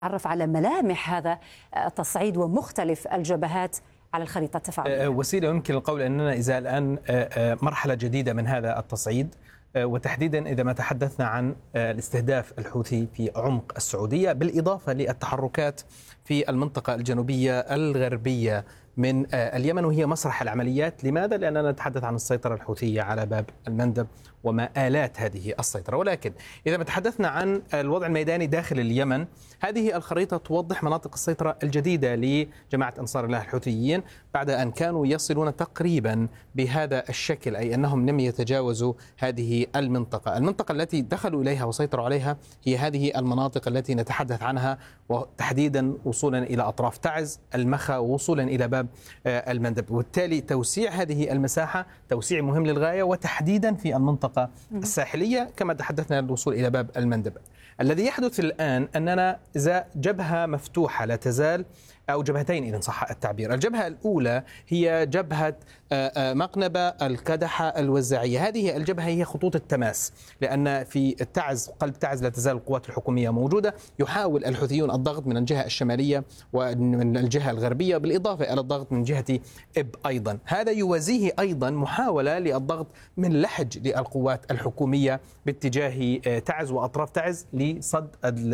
تعرف على ملامح هذا التصعيد ومختلف الجبهات على الخريطة التفاعلية. وسيلة يمكن القول أننا إذا الآن مرحلة جديدة من هذا التصعيد، وتحديدا إذا ما تحدثنا عن الاستهداف الحوثي في عمق السعودية، بالإضافة للتحركات في المنطقة الجنوبية الغربية من اليمن وهي مسرح العمليات. لماذا؟ لأننا نتحدث عن السيطرة الحوثية على باب المندب ومآلات هذه السيطرة. ولكن إذا ما تحدثنا عن الوضع الميداني داخل اليمن، هذه الخريطة توضح مناطق السيطرة الجديدة لجماعة أنصار الله الحوثيين بعد أن كانوا يصلون تقريبا بهذا الشكل، أي أنهم لم يتجاوزوا هذه المنطقة التي دخلوا إليها وسيطروا عليها هي هذه المناطق التي نتحدث عنها، وتحديدا وصولا إلى أطراف تعز، المخا، ووصولا إلى باب المندب. وبالتالي توسيع هذه المساحة توسيع مهم للغاية، وتحديدا في المنطقة الساحلية كما تحدثنا الوصول إلى باب المندب. الذي يحدث الآن أننا إذا جبهة مفتوحة لا تزال، أو جبهتين إذا صح التعبير. الجبهة الأولى هي جبهة مقنبة الكدحة الوزاعية. هذه الجبهة هي خطوط التماس، لأن في التعز قلب تعز لا تزال القوات الحكومية موجودة. يحاول الحوثيون الضغط من الجهة الشمالية ومن الجهة الغربية، بالإضافة إلى الضغط من جهة إب أيضا. هذا يوازيه أيضا محاولة للضغط من لحج للقوات الحكومية باتجاه تعز وأطراف تعز لصد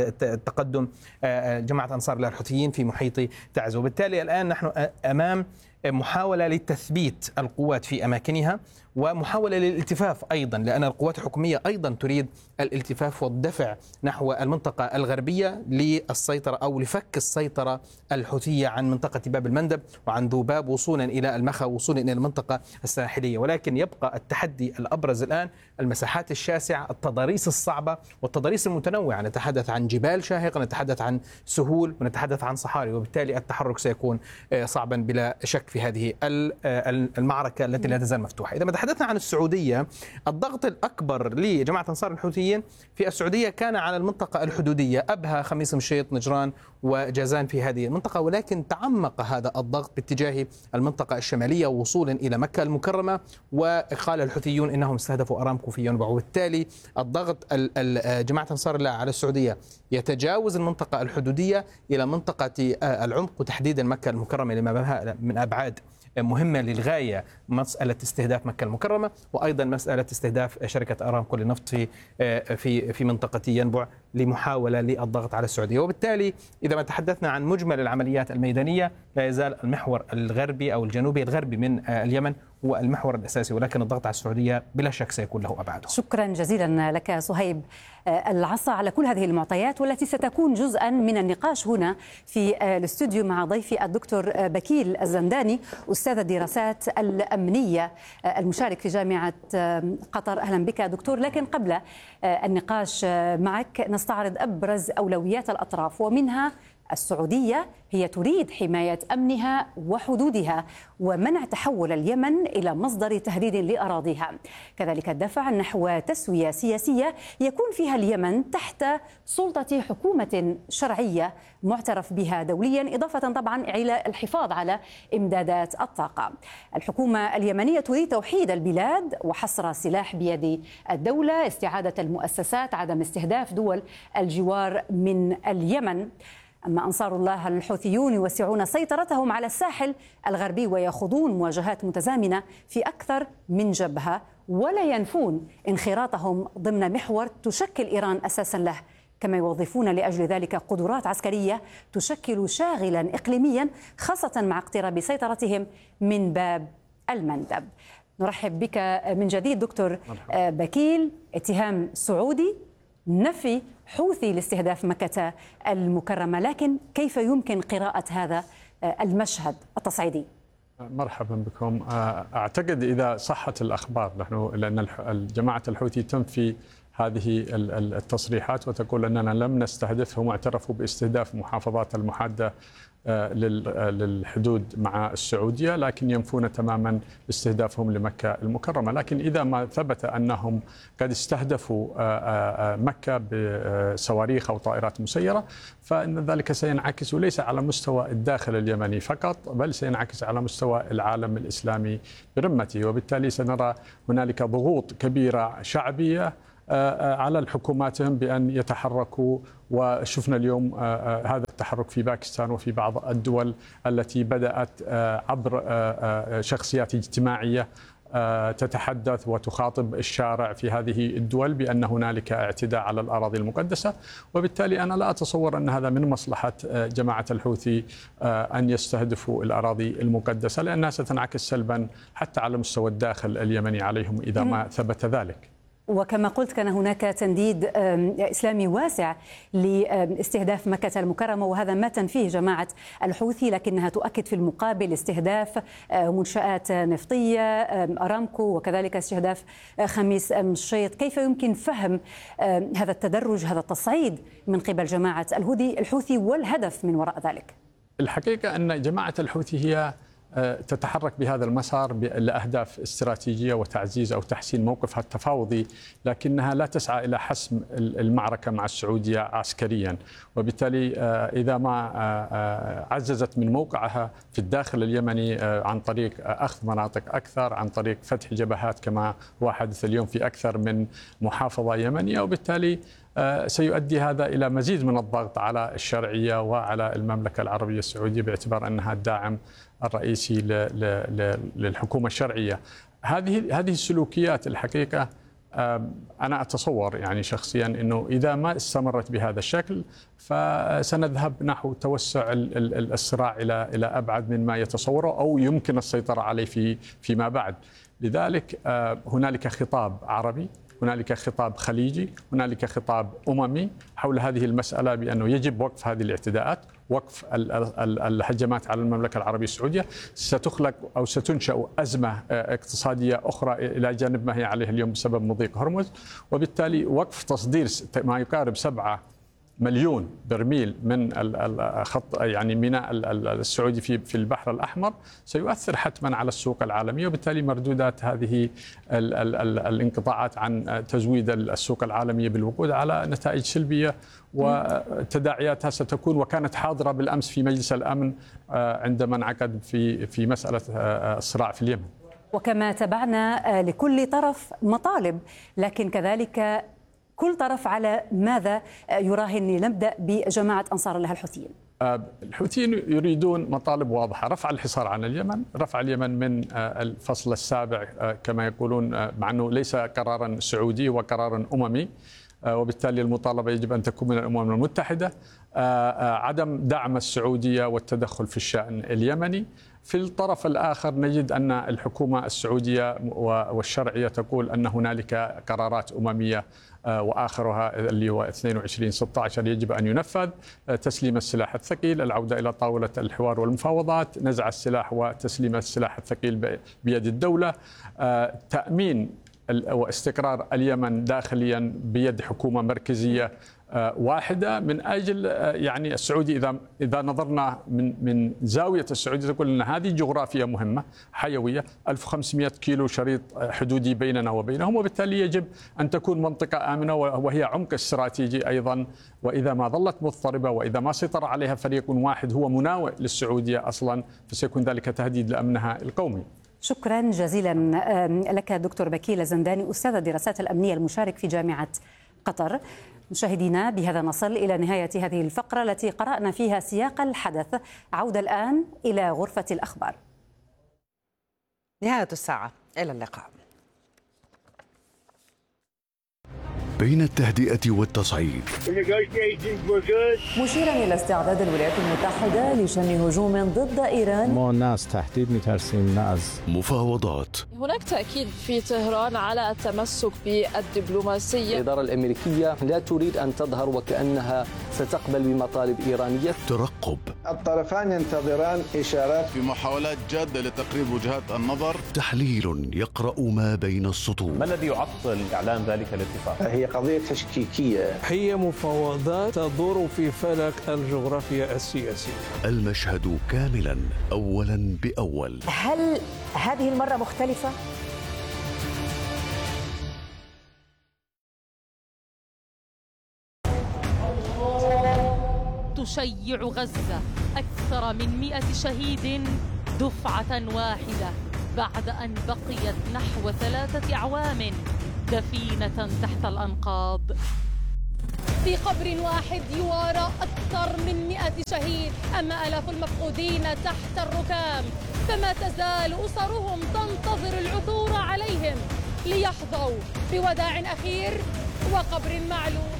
التقدم جماعة أنصار الله الحوثيين في محيط تعز. وبالتالي الآن نحن أمام محاولة لتثبيت القوات في أماكنها، ومحاولة للالتفاف أيضا، لأن القوات الحكومية أيضا تريد الالتفاف والدفع نحو المنطقة الغربية للسيطرة أو لفك السيطرة الحوثية عن منطقة باب المندب وعن ذوباب وصولا إلى المخا وصولا إلى المنطقة الساحلية. ولكن يبقى التحدي الأبرز الآن المساحات الشاسعة، التضاريس الصعبة والتضاريس المتنوعة. نتحدث عن جبال شاهقة، نتحدث عن سهول، ونتحدث عن صحاري، وبالتالي التحرك سيكون صعبا بلا شك في هذه المعركة التي لا تزال مفتوحة. إذا ما تحدثنا عن السعودية، الضغط الأكبر لجماعة أنصار الحوثيين في السعودية كان على المنطقة الحدودية، أبها، خميس مشيط، نجران وجازان في هذه المنطقة، ولكن تعمق هذا الضغط باتجاه المنطقة الشمالية وصولا إلى مكة المكرمة. وقال الحوثيون إنهم استهدفوا أرامكو في ينبع، وبالتالي الضغط جماعة أنصار الله على السعودية يتجاوز المنطقة الحدودية إلى منطقة العمق، وتحديدا مكة المكرمة لما بها من أبعاد مهمة للغاية، مسألة استهداف مكة المكرمة، وأيضا مسألة استهداف شركة أرامكو للنفط في منطقة ينبع لمحاولة للضغط على السعودية. وبالتالي إذا ما تحدثنا عن مجمل العمليات الميدانية، لا يزال المحور الغربي أو الجنوبي الغربي من اليمن هو المحور الأساسي، ولكن الضغط على السعودية بلا شك سيكون له أبعاده. شكرا جزيلا لك صهيب العصا على كل هذه المعطيات، والتي ستكون جزءا من النقاش هنا في الاستوديو مع ضيفي الدكتور بكيل الزنداني، أستاذ الدراسات الأمنية المشارك في جامعة قطر. أهلا بك دكتور. لكن قبل النقاش معك نستعرض أبرز أولويات الأطراف، ومنها السعودية هي تريد حماية أمنها وحدودها ومنع تحول اليمن إلى مصدر تهديد لأراضيها، كذلك الدفع نحو تسوية سياسية يكون فيها اليمن تحت سلطة حكومة شرعية معترف بها دوليا، إضافة طبعا إلى الحفاظ على إمدادات الطاقة. الحكومة اليمنية تريد توحيد البلاد وحصر السلاح بيد الدولة، استعادة المؤسسات، عدم استهداف دول الجوار من اليمن. أما أنصار الله الحوثيون يوسعون سيطرتهم على الساحل الغربي ويخوضون مواجهات متزامنة في أكثر من جبهة، ولا ينفون انخراطهم ضمن محور تشكل إيران أساسا له، كما يوظفون لأجل ذلك قدرات عسكرية تشكل شاغلا إقليميا، خاصة مع اقتراب سيطرتهم من باب المندب. نرحب بك من جديد دكتور بكيل. اتهام سعودي، نفي حوثي لاستهداف مكة المكرمة، لكن كيف يمكن قراءة هذا المشهد التصعيدي؟ مرحبا بكم. أعتقد إذا صحت الأخبار، لأن جماعة الحوثي تنفي هذه التصريحات وتقول أننا لم نستهدفهم، واعترفوا باستهداف محافظات المحادة للحدود مع السعودية، لكن ينفون تماما استهدافهم لمكة المكرمة. لكن إذا ما ثبت أنهم قد استهدفوا مكة بصواريخ أو طائرات مسيرة، فإن ذلك سينعكس ليس على مستوى الداخل اليمني فقط، بل سينعكس على مستوى العالم الإسلامي برمته، وبالتالي سنرى هنالك ضغوط كبيرة شعبية على الحكوماتهم بأن يتحركوا. وشفنا اليوم هذا التحرك في باكستان وفي بعض الدول التي بدأت عبر شخصيات اجتماعية تتحدث وتخاطب الشارع في هذه الدول بأن هنالك اعتداء على الأراضي المقدسة. وبالتالي أنا لا أتصور أن هذا من مصلحة جماعة الحوثي أن يستهدفوا الأراضي المقدسة، لأنها ستنعكس سلبا حتى على مستوى الداخل اليمني عليهم إذا ما ثبت ذلك. وكما قلت كان هناك تنديد إسلامي واسع لاستهداف مكة المكرمة، وهذا ما تنفيه جماعة الحوثي، لكنها تؤكد في المقابل استهداف منشآت نفطية أرامكو وكذلك استهداف خميس مشيط. كيف يمكن فهم هذا التدرج، هذا التصعيد من قبل جماعة الحوثي والهدف من وراء ذلك؟ الحقيقة أن جماعة الحوثي هي تتحرك بهذا المسار لأهداف استراتيجية وتعزيز أو تحسين موقفها التفاوضي، لكنها لا تسعى إلى حسم المعركة مع السعودية عسكريا. وبالتالي إذا ما عززت من موقعها في الداخل اليمني عن طريق أخذ مناطق أكثر، عن طريق فتح جبهات كما هو حدث اليوم في أكثر من محافظة يمنية، وبالتالي سيؤدي هذا إلى مزيد من الضغط على الشرعية وعلى المملكة العربية السعودية باعتبار أنها الداعم الرئيسي للحكومة الشرعية. هذه السلوكيات الحقيقة أنا أتصور يعني شخصيا أنه إذا ما استمرت بهذا الشكل فسنذهب نحو توسع الصراع إلى أبعد مما يتصوره أو يمكن السيطرة عليه فيما بعد. لذلك هنالك خطاب عربي، هنالك خطاب خليجي، هنالك خطاب أممي حول هذه المسألة بأنه يجب وقف هذه الاعتداءات، وقف الهجمات على المملكة العربية السعودية. ستخلق أو ستنشأ أزمة اقتصادية أخرى إلى جانب ما هي عليه اليوم بسبب مضيق هرمز، وبالتالي وقف تصدير ما يقارب 7 مليون برميل من الخط يعني ميناء السعودي في البحر الأحمر سيؤثر حتما على السوق العالمية، وبالتالي مردودات هذه الانقطاعات عن تزويد السوق العالمية بالوقود على نتائج سلبية وتداعياتها ستكون وكانت حاضرة بالأمس في مجلس الأمن عندما انعقد في مسألة الصراع في اليمن. وكما تبعنا لكل طرف مطالب، لكن كذلك كل طرف على ماذا يراهن؟ نبدأ بجماعة أنصار الله الحوثيين. الحوثيين يريدون مطالب واضحة: رفع الحصار عن اليمن، رفع اليمن من الفصل السابع كما يقولون، مع أنه ليس قرارا سعودي وقرارا أممي، وبالتالي المطالبة يجب أن تكون من الأمم المتحدة. عدم دعم السعودية والتدخل في الشأن اليمني. في الطرف الآخر نجد أن الحكومة السعودية والشرعية تقول أن هنالك قرارات أممية وآخرها اللي هو 22/16 يجب أن ينفذ: تسليم السلاح الثقيل، العودة إلى طاولة الحوار والمفاوضات، نزع السلاح وتسليم السلاح الثقيل بيد الدولة، تأمين واستقرار اليمن داخليا بيد حكومة مركزية واحدة من أجل يعني السعودي إذا نظرنا من زاوية السعودية تقول أن هذه جغرافيا مهمة حيوية، 1500 كيلو شريط حدودي بيننا وبينهم، وبالتالي يجب أن تكون منطقة آمنة وهي عمق استراتيجي أيضا. وإذا ما ظلت مضطربة وإذا ما سيطر عليها فريق واحد هو مناوئ للسعودية أصلا فسيكون ذلك تهديد لأمنها القومي. شكرا جزيلا لك دكتور بكيل الزنداني، أستاذ الدراسات الأمنية المشارك في جامعة قطر. مشاهدينا بهذا نصل إلى نهاية هذه الفقرة التي قرأنا فيها سياق الحدث. عودة الآن إلى غرفة الأخبار. نهاية الساعة، إلى اللقاء. بين التهدئة والتصعيد، مشيرا إلى استعداد الولايات المتحدة لشن هجوم ضد إيران. ما ناس تهديد مترسين ناس مفاوضات. هناك تأكيد في طهران على التمسك بالدبلوماسية. الإدارة الأمريكية لا تريد أن تظهر وكأنها ستقبل بمطالب إيرانية. ترقب. الطرفان ينتظران إشارات في محاولات جادة لتقريب وجهات النظر. تحليل يقرأ ما بين السطور. ما الذي يعطل إعلان ذلك الاتفاق؟ هي قضية تشكيكية. هي مفاوضات تدور في فلك الجغرافيا السياسية. المشهد كاملا أولا بأول. هل هذه المرة مختلفة؟ تشيع غزة أكثر من 100 شهيد دفعة واحدة بعد أن بقيت نحو 3 أعوام دفينة تحت الأنقاض. في قبر واحد يوارى أكثر من 100 شهيد، أما آلاف المفقودين تحت الركام، فما تزال أسرهم تنتظر العثور عليهم ليحظوا بوداع أخير وقبر معلوم.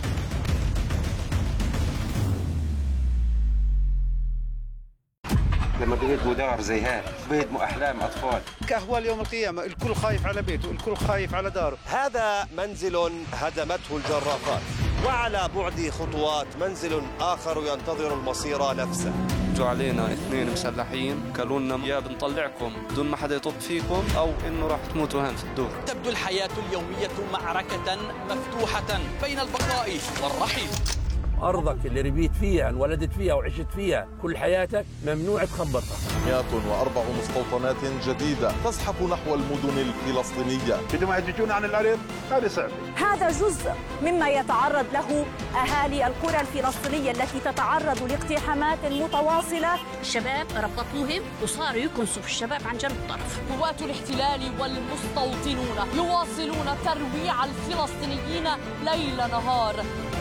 لما بيهدموا دار زي هذا بيهدموا أحلام أطفال. كأهوال يوم القيامة، الكل خايف على بيته، الكل خايف على داره. هذا منزل هدمته الجرافات، وعلى بعد خطوات منزل آخر ينتظر المصير نفسه. جو علينا 2 مسلحين قالوا لنا يا بنطلعكم بدون ما حدا يطب فيكم أو إنه راح تموتوا هان في الدور. تبدو الحياة اليومية معركة مفتوحة بين البقاء والرحيل. أرضك اللي ربيت فيها، انولدت فيها وعشت فيها كل حياتك ممنوع تخبطها. 104 مستوطنات جديدة تزحف نحو المدن الفلسطينية. بدهم يهججون عن الأرض، هذا صعب. هذا جزء مما يتعرض له أهالي القرى الفلسطينية التي تتعرض لاقتحامات متواصلة. الشباب ربطوهم وصاروا يكنسوا في الشباب عن جنب الطرف. قوات الاحتلال والمستوطنون يواصلون ترويع الفلسطينيين ليل نهار